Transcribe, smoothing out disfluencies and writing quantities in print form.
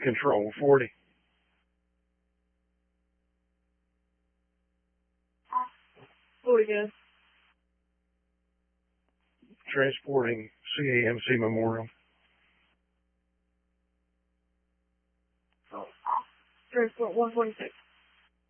Control 40. Do it again. Transporting CAMC Memorial. Transport 146.